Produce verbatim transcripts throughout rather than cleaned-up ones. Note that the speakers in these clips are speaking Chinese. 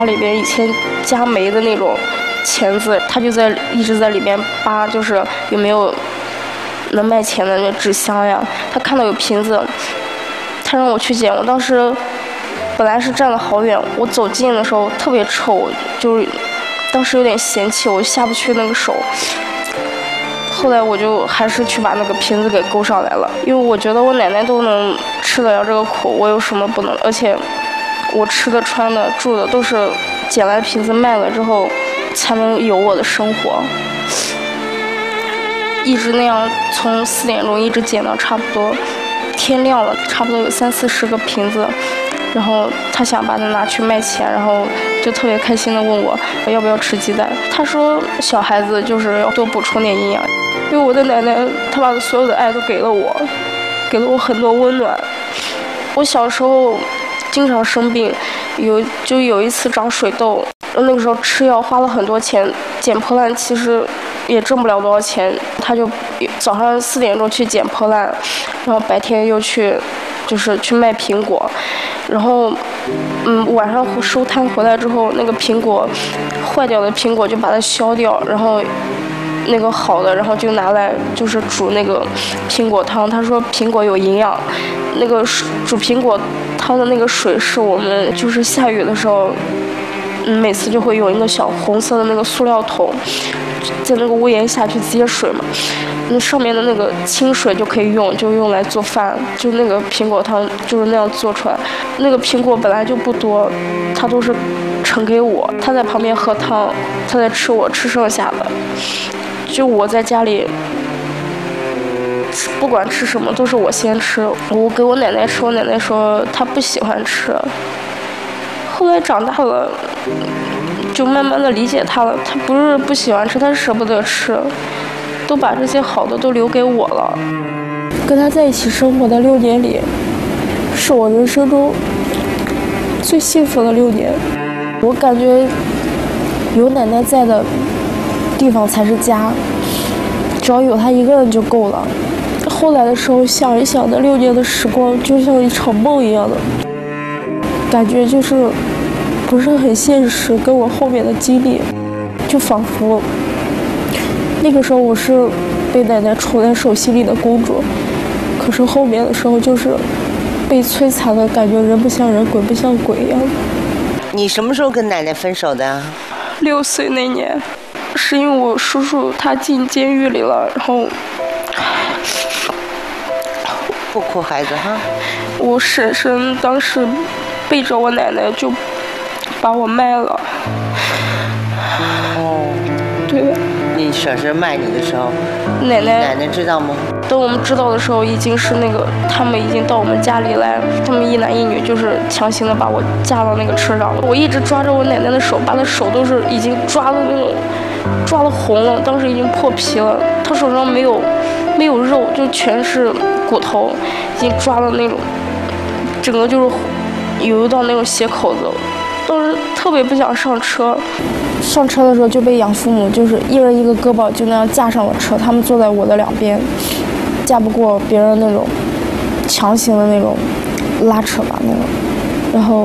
里边以前加煤的那种钳子，他就在一直在里面扒，就是有没有能卖钱的那纸箱呀。他看到有瓶子，他让我去捡。我当时本来是站得好远，我走近的时候特别臭，就是当时有点嫌弃，我下不去那个手。后来我就还是去把那个瓶子给勾上来了，因为我觉得我奶奶都能吃得了这个苦，我有什么不能？而且我吃的、穿的、住的都是捡来瓶子卖了之后才能有我的生活。一直那样从四点钟一直捡到差不多天亮了，差不多有三四十个瓶子。然后他想把它拿去卖钱，然后就特别开心地问我要不要吃鸡蛋。他说小孩子就是要多补充点营养，因为我的奶奶她把所有的爱都给了我，给了我很多温暖。我小时候经常生病，有就有一次长水痘，那个时候吃药花了很多钱，捡破烂其实也挣不了多少钱。他就早上四点钟去捡破烂，然后白天又去就是去卖苹果，然后嗯晚上收摊回来之后，那个苹果坏掉的苹果就把它削掉，然后那个好的然后就拿来就是煮那个苹果汤。他说苹果有营养，那个煮苹果汤的那个水是我们就是下雨的时候嗯每次就会有一个小红色的那个塑料桶在那个屋檐下去接水嘛，那上面的那个清水就可以用，就用来做饭，就那个苹果汤就是那样做出来。那个苹果本来就不多，他都是盛给我，他在旁边喝汤，他在吃我吃剩下的。就我在家里不管吃什么都是我先吃，我给我奶奶吃，我奶奶说她不喜欢吃。后来长大了就慢慢的理解她了，她不是不喜欢吃，她是舍不得吃，都把这些好的都留给我了。跟她在一起生活的六年里，是我人生中最幸福的六年。我感觉有奶奶在的地方才是家，只要有她一个人就够了。后来的时候想一想，那六年的时光就像一场梦一样的感觉，就是不是很现实，跟我后面的经历就仿佛那个时候我是被奶奶宠在手心里的公主，可是后面的时候就是被摧残的感觉，人不像人，鬼不像鬼一样。 你什么时候跟奶奶分手的？ 六岁那年，是因为我叔叔他进监狱里了，然后不哭孩子哈。 我婶婶当时背着我奶奶就把我卖了。 哦， 对。 你婶婶卖你的时候， 奶奶奶奶知道吗？ 等我们知道的时候，已经是那个他们已经到我们家里来，他们一男一女就是强行的把我架到那个车上。我一直抓着我奶奶的手，把她手都是已经抓的那种抓的红了，当时已经破皮了。她手上没有没有肉，就全是骨头，已经抓的那种，整个就是有到那种血口子。当时特别不想上车，上车的时候就被养父母就是一人一个胳膊就那样架上了车，他们坐在我的两边，架不过别人那种强行的那种拉扯吧那种。然后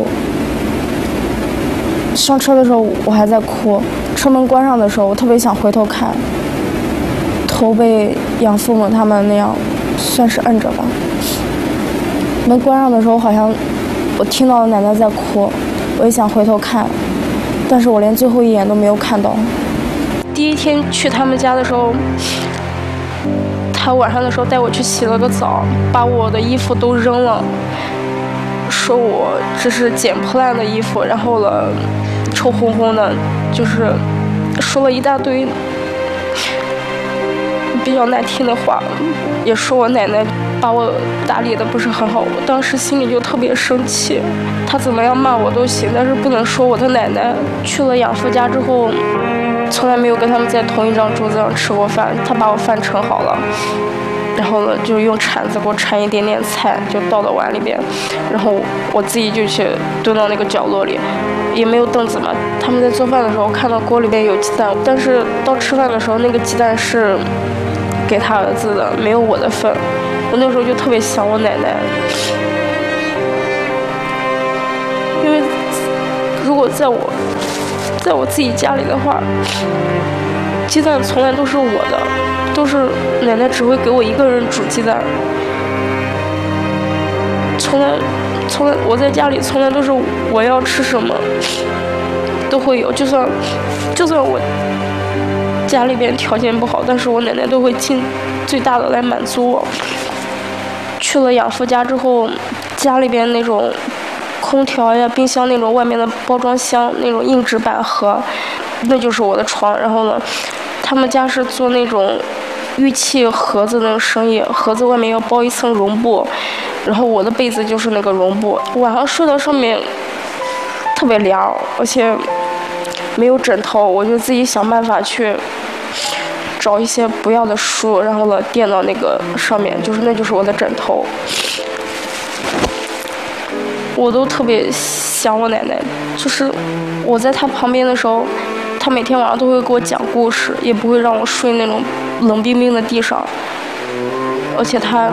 上车的时候我还在哭，车门关上的时候我特别想回头看，头被养父母他们那样算是摁着吧。门关上的时候好像我听到奶奶在哭，我也想回头看，但是我连最后一眼都没有看到。第一天去他们家的时候，他晚上的时候带我去洗了个澡，把我的衣服都扔了，说我这是捡破烂的衣服，然后了臭烘烘的，就是说了一大堆比较难听的话，也说我奶奶把我打理的不是很好。我当时心里就特别生气，他怎么样骂我都行，但是不能说我的奶奶。去了养父家之后，从来没有跟他们在同一张桌子上吃过饭，他把我饭盛好了，然后呢就用铲子给我铲一点点菜就倒到碗里边，然后我自己就去蹲到那个角落里，也没有凳子嘛。他们在做饭的时候看到锅里边有鸡蛋，但是到吃饭的时候那个鸡蛋是给他儿子的，没有我的份。我那时候就特别想我奶奶，因为如果在我在我自己家里的话，鸡蛋从来都是我的，都是奶奶只会给我一个人煮鸡蛋。从来，从来我在家里从来都是我要吃什么都会有，就算就算我家里边条件不好，但是我奶奶都会尽最大的来满足我。去了养父家之后，家里边那种空调呀、冰箱那种外面的包装箱那种硬纸板盒，那就是我的床。然后呢，他们家是做那种玉器盒子那种生意，盒子外面要包一层绒布，然后我的被子就是那个绒布，晚上睡到上面特别凉，而且没有枕头，我就自己想办法去找一些不要的书，然后呢垫到那个上面，就是那就是我的枕头。我都特别想我奶奶，就是我在她旁边的时候，她每天晚上都会给我讲故事，也不会让我睡那种冷冰冰的地上，而且她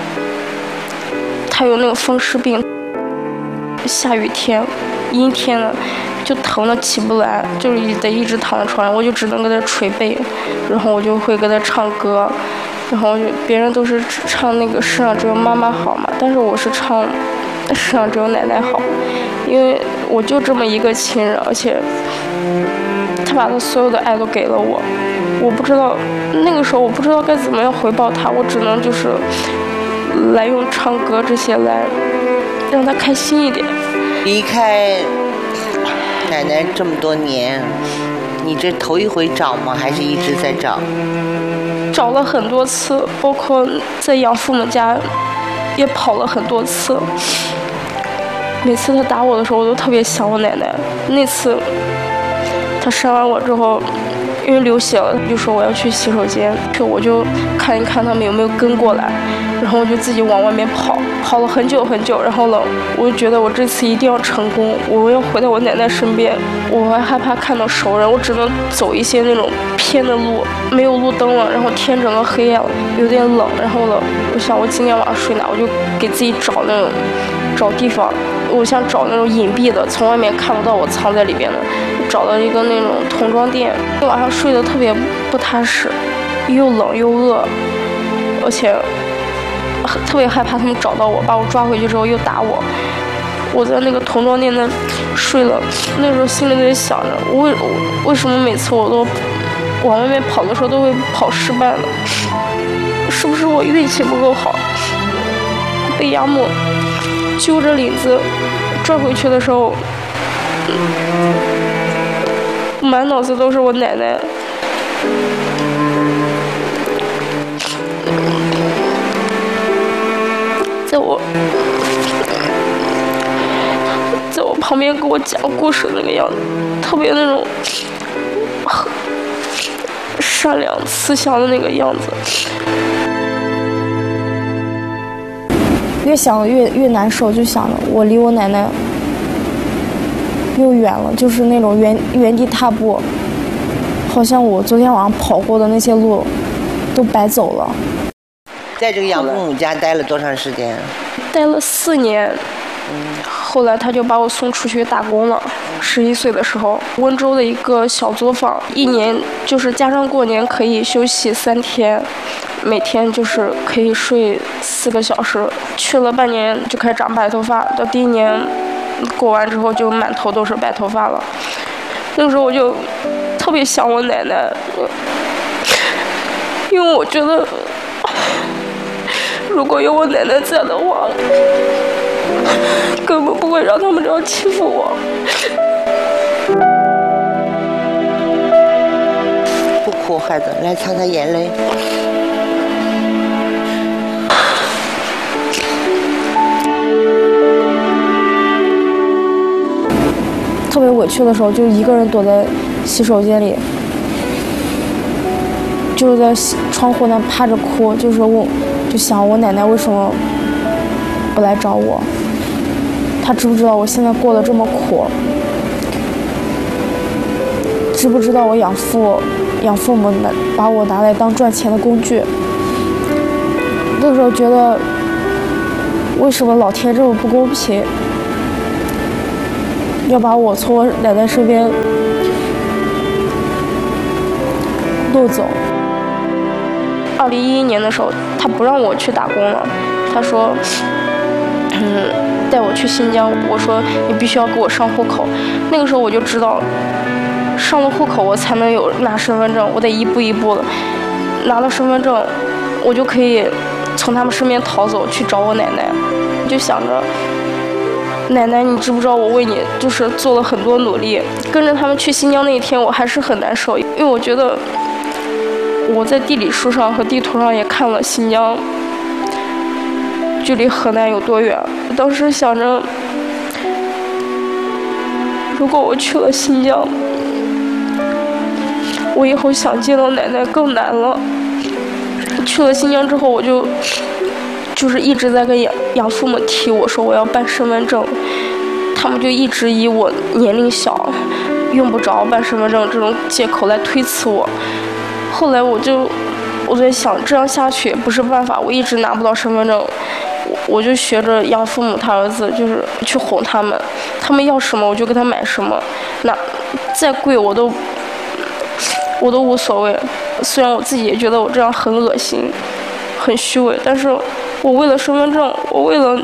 她有那个风湿病，下雨天、阴天了就疼得起不来，就是得一直躺在床上，我就只能给她捶背，然后我就会给她唱歌，然后就别人都是唱那个世上只有妈妈好嘛，但是我是唱世上只有奶奶好，因为我就这么一个亲人，而且她把她所有的爱都给了我，我不知道那个时候我不知道该怎么样回报她，我只能就是来用唱歌这些来让她开心一点。 离开奶奶这么多年，你这头一回找吗？还是一直在找？ 找了很多次，包括在养父母家也跑了很多次。每次他打我的时候，我都特别想我奶奶。那次他扇完我之后，因为流血了，就说我要去洗手间，去我就看一看他们有没有跟过来，然后我就自己往外面跑，跑了很久很久。然后呢，我就觉得我这次一定要成功，我要回到我奶奶身边。我还害怕看到熟人，我只能走一些那种偏的路，没有路灯了，然后天整个黑暗了，有点冷。然后呢，我想我今天晚上睡哪，我就给自己找那种找地方，我想找那种隐蔽的，从外面看不到我藏在里边的。找到一个那种童装店，晚上睡得特别不踏实，又冷又饿，而且特别害怕他们找到我，把我抓回去之后又打我。我在那个童装店那睡了，那时候心里在想着，我为为什么每次我都往外面跑的时候都会跑失败了？是不是我运气不够好？被养母揪着领子拽回去的时候，满脑子都是我奶奶。在我在我旁边给我讲故事那个样子，特别那种善良慈祥的那个样子。 越想越越难受，就想着我离我奶奶又远了，就是那种原原地踏步，好像我昨天晚上跑过的那些路都白走了。 在这个养父母家待了多长时间？ 待了四年。嗯，后来他就把我送出去打工了。十一岁的时候，温州的一个小作坊，一年就是加上过年可以休息三天，每天就是可以睡四个小时。去了半年就开始长白头发，到第一年过完之后就满头都是白头发了。那个时候我就特别想我奶奶，因为我觉得如果有我奶奶在的话，根本不会让他们这样欺负我。 不哭，孩子，来擦擦眼泪。 特别委屈的时候，就一个人躲在洗手间里，就是在窗户那趴着哭，就是我，就想我奶奶为什么不来找我？她知不知道我现在过得这么苦？知不知道我养父养父母拿把我拿来当赚钱的工具？那时候觉得，为什么老天这么不公平？要把我从我奶奶身边路走。 二零一一年的时候，他不让我去打工了，他说，嗯，带我去新疆。我说你必须要给我上户口。那个时候我就知道，上了户口我才能有拿身份证，我得一步一步的拿到身份证，我就可以从他们身边逃走去找我奶奶。就想着，奶奶，你知不知道我为你就是做了很多努力？跟着他们去新疆那一天，我还是很难受，因为我觉得。我在地理书上和地图上也看了新疆距离河南有多远。当时想着，如果我去了新疆，我以后想见到奶奶更难了。去了新疆之后，我就就是一直在跟养养父母提，我说我要办身份证，他们就一直以我年龄小，用不着办身份证这种借口来推辞我。后来我就我在想，这样下去也不是办法，我一直拿不到身份证，我我就学着养父母他儿子，就是去哄他们，他们要什么我就给他买什么，那再贵我都我都无所谓。虽然我自己也觉得我这样很恶心，很虚伪，但是我为了身份证，我为了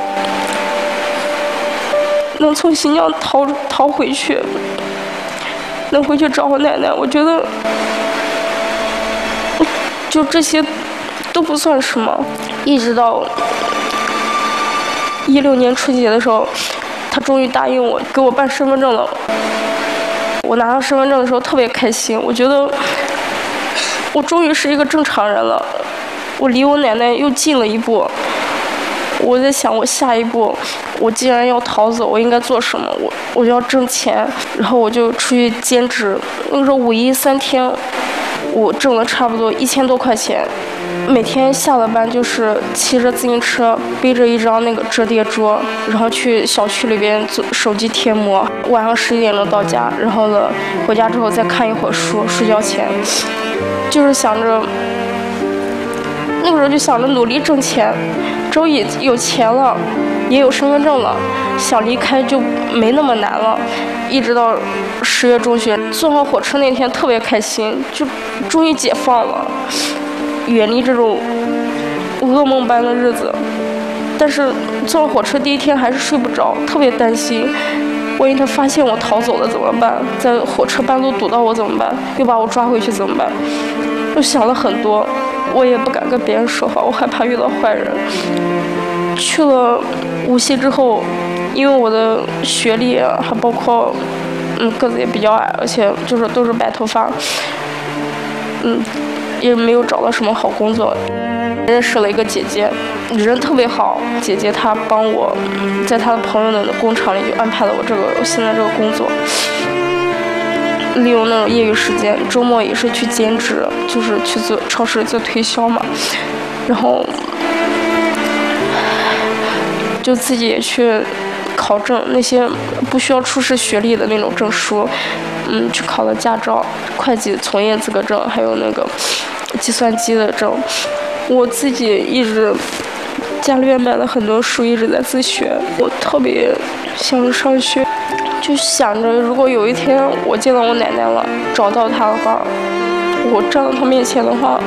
能从新疆逃逃回去，能回去找我奶奶，我觉得。就这些都不算什么，一直到一六年春节的时候，他终于答应我给我办身份证了。我拿到身份证的时候特别开心，我觉得我终于是一个正常人了，我离我奶奶又近了一步。我在想，我下一步，我既然要逃走，我应该做什么？我我就要挣钱，然后我就出去兼职。那个时候五一三天。我挣了差不多一千多块钱，每天下了班就是骑着自行车，背着一张那个折叠桌，然后去小区里边做手机贴膜。晚上十一点钟到家，然后呢回家之后再看一会儿书，睡觉前就是想着，那个时候就想着努力挣钱，终于有钱了，也有身份证了，想离开就没那么难了。一直到十月中旬坐上火车那天特别开心，就终于解放了，远离这种噩梦般的日子。但是坐上火车第一天还是睡不着，特别担心，万一他发现我逃走了怎么办？在火车半路堵到我怎么办？又把我抓回去怎么办？我想了很多，我也不敢跟别人说话，我害怕遇到坏人。去了无锡之后，因为我的学历还包括，嗯，个子也比较矮，而且就是都是白头发，嗯，也没有找到什么好工作。认识了一个姐姐，人特别好，姐姐她帮我，在她的朋友的工厂里就安排了我这个我现在这个工作。利用那种业余时间，周末也是去兼职，就是去做超市做推销嘛，然后就自己也去考证那些不需要出示学历的那种证书，嗯，去考了驾照、会计从业资格证，还有那个计算机的证。我自己一直家里面买了很多书，一直在自学。我特别想上学，就想着如果有一天我见到我奶奶了，找到她的话，我站到她面前的话，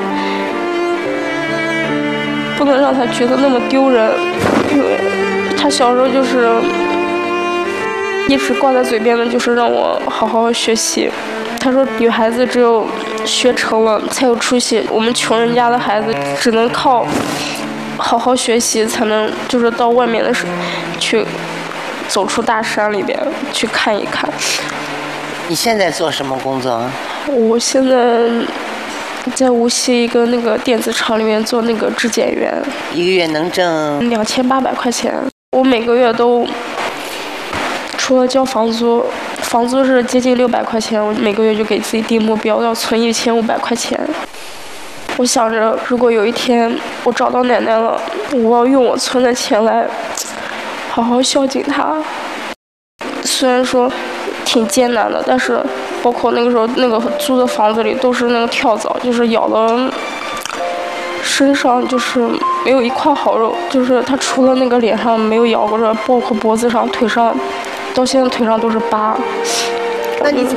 不能让她觉得那么丢人，因为她小时候就是一直挂在嘴边的就是让我好好学习。她说女孩子只有学成了才有出息，我们穷人家的孩子只能靠好好学习才能就是到外面的时去走出大山里边去看一看。 你现在做什么工作？ 我现在在无锡一个那个电子厂里面做那个质检员， 一个月能挣两千八百块钱。我每个月都除了交房租，房租是接近六百块钱，我每个月就给自己定目标要存一千五百块钱。我想着，如果有一天我找到奶奶了，我要用我存的钱来好好孝敬她。虽然说挺艰难的，但是包括那个时候那个租的房子里都是那个跳蚤，就是咬了身上就是没有一块好肉，就是它除了那个脸上没有咬过，包括脖子上、腿上，到现在腿上都是疤。 那你